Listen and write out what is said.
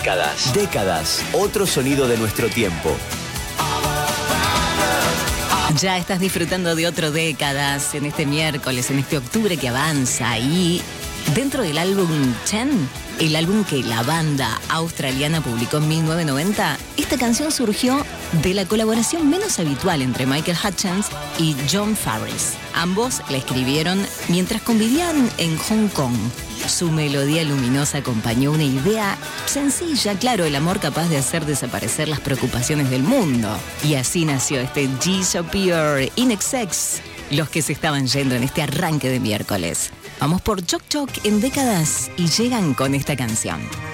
Décadas. Décadas. Otro sonido de nuestro tiempo. Ya estás disfrutando de otro Décadas en este miércoles, en este octubre que avanza. Y dentro del álbum 10, el álbum que la banda australiana publicó en 1990, esta canción surgió de la colaboración menos habitual entre Michael Hutchence y John Farris. Ambos la escribieron mientras convivían en Hong Kong. Su melodía luminosa acompañó una idea sencilla, claro, el amor capaz de hacer desaparecer las preocupaciones del mundo. Y así nació este Disappear in Excess, los que se estaban yendo en este arranque de miércoles. Vamos por Choc Choc en Décadas y llegan con esta canción.